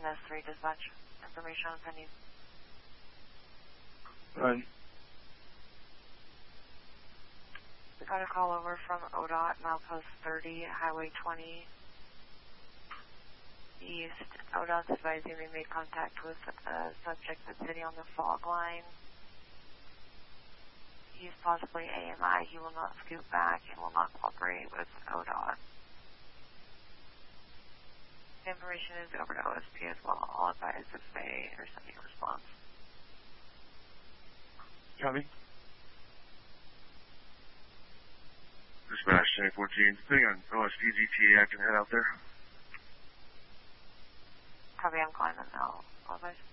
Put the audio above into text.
S3 dispatch. Information on pending. Right. We got a call over from ODOT, milepost 30, Highway 20 East. ODOT's advising we made contact with a subject that's sitting on the fog line. He's possibly AMI. He will not scoot back and will not cooperate with ODOT. The information is over to OSP as well. I'll advise if they are sending a response. Copy. Dispatch 1014. Depending on OSP GTA, I can head out there. Copy, I'm calling them now. I'll advise.